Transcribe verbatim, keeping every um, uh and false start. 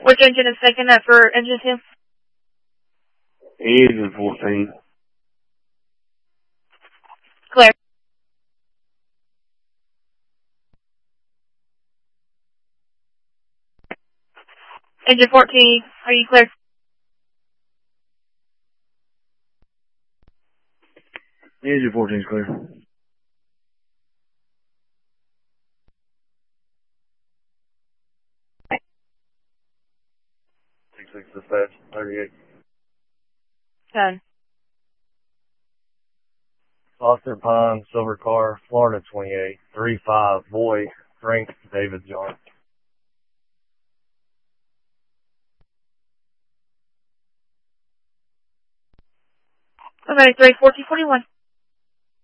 Which engine is taking that for engine two? Engine fourteen. Clear. Engine fourteen, are you clear? Engine fourteen is clear. six six dispatch, thirty-eight. ten. Foster Pine, Silver Car, Florida twenty-eight, three five, boy, Frank David John. Okay, three fourteen forty-one.